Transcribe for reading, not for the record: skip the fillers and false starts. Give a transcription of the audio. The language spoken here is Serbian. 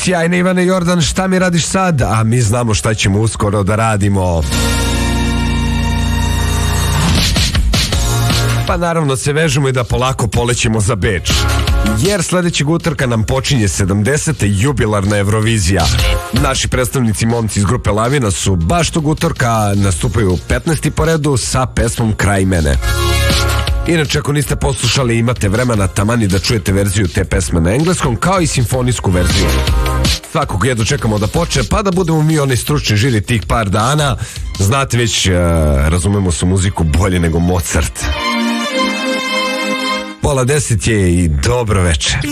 Sjajna Ivana Jordan, šta mi radiš sad? A mi znamo šta ćemo uskoro da radimo. Pa naravno se vežemo i da polako polećemo za Beč, jer sledećeg utorka nam počinje 70. jubilarna Eurovizija. Naši predstavnici momci iz grupe Lavina su baš tog utorka nastupaju 15. po redu sa pesmom Kraj mene. Inače, ako niste poslušali, imate vremena tamani da čujete verziju te pesme na engleskom, kao i simfonijsku verziju. Svakog jedno čekamo da počne, pa da budemo mi onaj stručni žiri tih par dana. Znate već, razumemo su muziku bolje nego Mozart. 9:30 je i dobro veče.